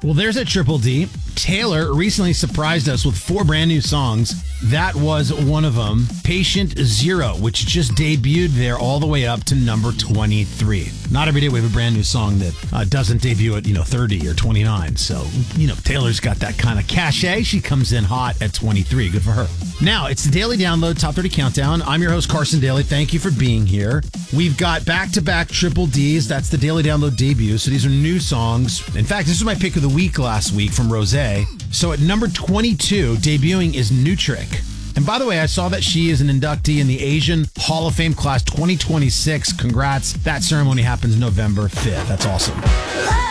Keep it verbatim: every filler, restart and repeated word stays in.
Well, there's a Triple D. Taylor recently surprised us with four brand new songs. That was one of them, Patient Zero, which just debuted there all the way up to number twenty-three. Not every day we have a brand new song that uh, doesn't debut at, you know, thirty or twenty-nine. So, you know, Taylor's got that kind of cachet. She comes in hot at twenty-three. Good for her. Now, it's the Daily Download Top thirty Countdown. I'm your host, Carson Daly. Thank you for being here. We've got back-to-back Triple Ds. That's the Daily Download debut. So these are new songs. In fact, this was my pick of the week last week from Rosé. So at number twenty-two, debuting is New Trick. And by the way, I saw that she is an inductee in the Asian Hall of Fame class twenty twenty-six. Congrats. That ceremony happens November fifth. That's awesome.